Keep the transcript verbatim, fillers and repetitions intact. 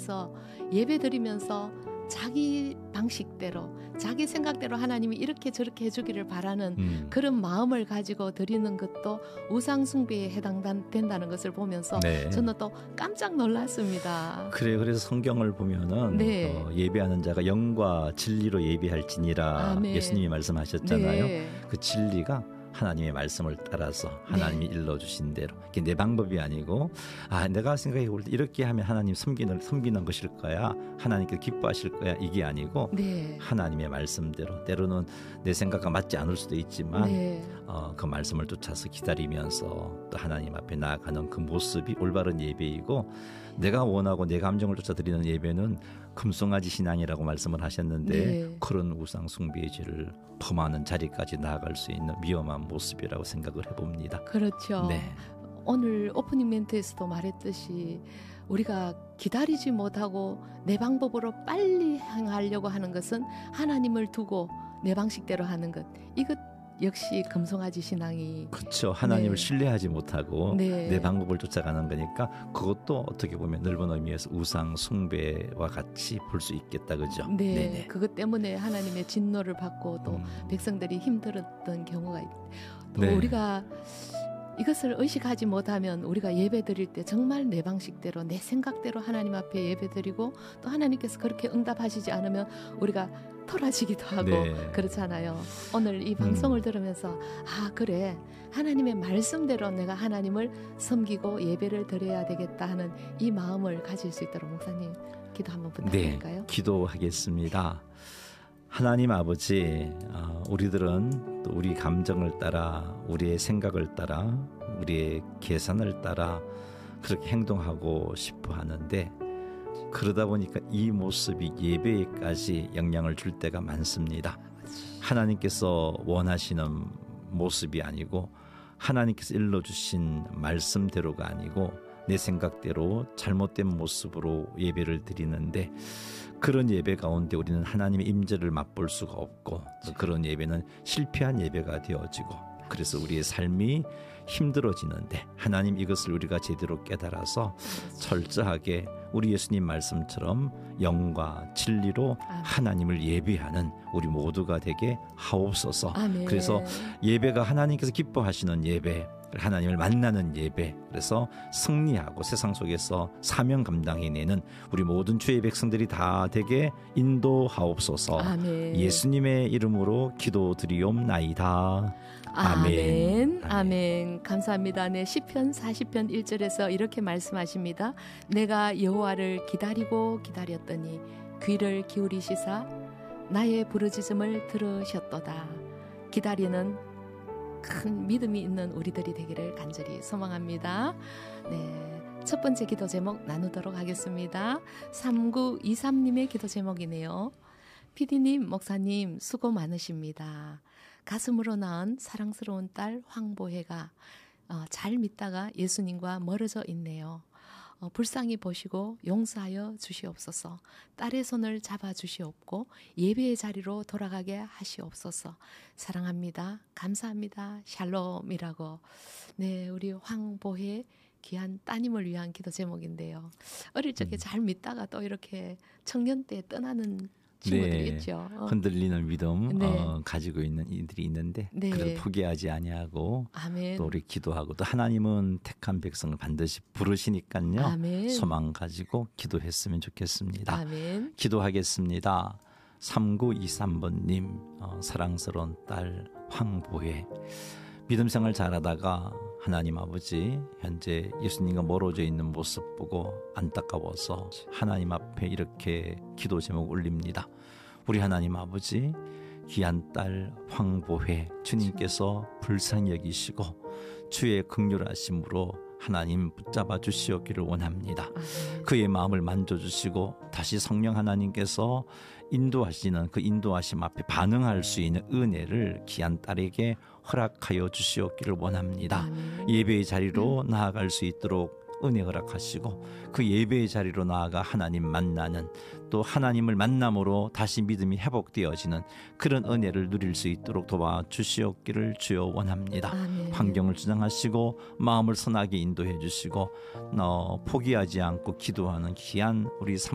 하나님께서 예배 드리면서 자기 방식대로 자기 생각대로 하나님이 이렇게 저렇게 해주기를 바라는 음. 그런 마음을 가지고 드리는 것도 우상 숭배에 해당된다는 것을 보면서 네. 저는 또 깜짝 놀랐습니다. 그래 그래서 성경을 보면은 네. 어, 예배하는 자가 영과 진리로 예배할지니라 아, 네. 예수님이 말씀하셨잖아요. 네. 그 진리가 하나님의 말씀을 따라서 하나님이 네. 일러주신 대로 이게 내 방법이 아니고 아 내가 생각해 볼 때 이렇게 하면 하나님 섬기는, 섬기는 것일 거야 하나님께서 기뻐하실 거야 이게 아니고 네. 하나님의 말씀대로 때로는 내 생각과 맞지 않을 수도 있지만 네. 어, 그 말씀을 쫓아서 기다리면서 또 하나님 앞에 나아가는 그 모습이 올바른 예배이고 내가 원하고 내 감정을 쫓아 드리는 예배는 금송아지 신앙이라고 말씀을 하셨는데 네. 그런 우상 숭배의 죄를 범하는 자리까지 나아갈 수 있는 위험한 모습이라고 생각을 해봅니다. 그렇죠. 네. 오늘 오프닝 멘트에서도 말했듯이 우리가 기다리지 못하고 내 방법으로 빨리 행하려고 하는 것은 하나님을 두고 내 방식대로 하는 것 이것 역시 금송아지 신앙이 그렇죠. 하나님을 네. 신뢰하지 못하고 네. 내 방법을 쫓아가는 거니까 그것도 어떻게 보면 넓은 의미에서 우상 숭배와 같이 볼 수 있겠다 그죠? 네. 네네. 그것 때문에 하나님의 진노를 받고 또 음. 백성들이 힘들었던 경우가 있. 또 네. 우리가 이것을 의식하지 못하면 우리가 예배 드릴 때 정말 내 방식대로 내 생각대로 하나님 앞에 예배 드리고 또 하나님께서 그렇게 응답하시지 않으면 우리가 토라지기도 하고 네. 그렇잖아요. 오늘 이 방송을 음. 들으면서 아 그래 하나님의 말씀대로 내가 하나님을 섬기고 예배를 드려야 되겠다 하는 이 마음을 가질 수 있도록 목사님 기도 한번 부탁드릴까요? 네, 기도하겠습니다. 하나님 아버지 어, 우리들은 또 우리 감정을 따라 우리의 생각을 따라 우리의 계산을 따라 그렇게 행동하고 싶어 하는데 그러다 보니까 이 모습이 예배에까지 영향을 줄 때가 많습니다. 하나님께서 원하시는 모습이 아니고 하나님께서 일러주신 말씀대로가 아니고 내 생각대로 잘못된 모습으로 예배를 드리는데 그런 예배 가운데 우리는 하나님의 임재를 맛볼 수가 없고 그런 예배는 실패한 예배가 되어지고 그래서 우리의 삶이 힘들어지는데 하나님 이것을 우리가 제대로 깨달아서 철저하게 우리 예수님 말씀처럼 영과 진리로 아멘. 하나님을 예배하는 우리 모두가 되게 하옵소서. 아멘. 그래서 예배가 하나님께서 기뻐하시는 예배 하나님을 만나는 예배 그래서 승리하고 세상 속에서 사명 감당해내는 우리 모든 주의 백성들이 다 되게 인도하옵소서. 아멘. 예수님의 이름으로 기도드리옵나이다. 아멘. 아멘. 아멘. 감사합니다. 네, 시편 사십 편 일 절에서 이렇게 말씀하십니다. 내가 여호와를 기다리고 기다렸더니 귀를 기울이시사 나의 부르짖음을 들으셨도다. 기다리는 큰 믿음이 있는 우리들이 되기를 간절히 소망합니다. 네, 첫 번째 기도 제목 나누도록 하겠습니다. 삼구이삼 님의 기도 제목이네요. 피디님, 목사님 수고 많으십니다. 가슴으로 낳은 사랑스러운 딸 황보혜가 어, 잘 믿다가 예수님과 멀어져 있네요. 어, 불쌍히 보시고 용서하여 주시옵소서. 딸의 손을 잡아 주시옵고 예배의 자리로 돌아가게 하시옵소서. 사랑합니다. 감사합니다. 샬롬이라고. 네, 우리 황보혜 귀한 따님을 위한 기도 제목인데요. 어릴 적에 음. 잘 믿다가 또 이렇게 청년 때 떠나는 친구들이 네, 있죠. 어. 흔들리는 믿음 네. 어, 가지고 있는 이들이 있는데 네. 그래도 포기하지 아니하고 아멘. 또 우리 기도하고 또 하나님은 택한 백성을 반드시 부르시니까요. 아멘. 소망 가지고 기도했으면 좋겠습니다. 아멘. 기도하겠습니다. 삼구이삼 번님 어, 사랑스러운 딸 황보혜 믿음 생활 잘하다가 하나님 아버지 현재 예수님과 멀어져 있는 모습 보고 안타까워서 하나님 앞에 이렇게 기도 제목 올립니다. 우리 하나님 아버지 귀한 딸 황보혜 주님께서 불쌍히 여기시고 주의 긍휼하심으로 하나님 붙잡아 주시옵기를 원합니다. 그의 마음을 만져주시고 다시 성령 하나님께서 인도하시는 그 인도하심 앞에 반응할 수 있는 은혜를 귀한 딸에게 허락하여 주시옵기를 원합니다. 아멘. 예배의 자리로 음. 나아갈 수 있도록 은혜 허락하시고 그 예배의 자리로 나아가 하나님 만나는 또 하나님을 만남으로 다시 믿음이 회복되어지는 그런 은혜를 누릴 수 있도록 도와주시옵기를 주여 원합니다. 아멘. 환경을 주장하시고 마음을 선하게 인도해 주시고 어, 포기하지 않고 기도하는 귀한 우리